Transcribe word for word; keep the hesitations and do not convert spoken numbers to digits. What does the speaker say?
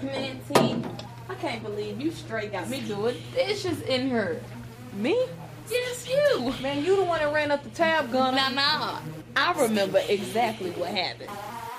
Man, T, I can't believe you straight got me doing dishes in her. Me? Yes, you. Man, you the one that ran up the tab gun. Nah, nah. I remember exactly what happened.